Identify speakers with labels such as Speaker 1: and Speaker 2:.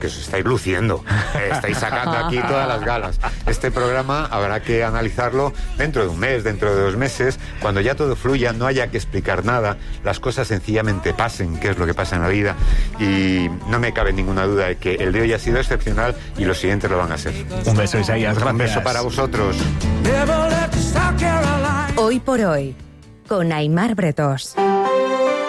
Speaker 1: Que os estáis luciendo, estáis sacando aquí todas las galas. Este programa habrá que analizarlo dentro de un mes, dentro de 2 meses, cuando ya todo fluya, no haya que explicar nada, las cosas sencillamente pasen, que es lo que pasa en la vida, y no me cabe ninguna duda de que el de hoy ha sido excepcional y los siguientes lo van a ser.
Speaker 2: Un beso, Isaías, gracias.
Speaker 1: Un beso para vosotros.
Speaker 3: Hoy por hoy, con Aimar Bretós.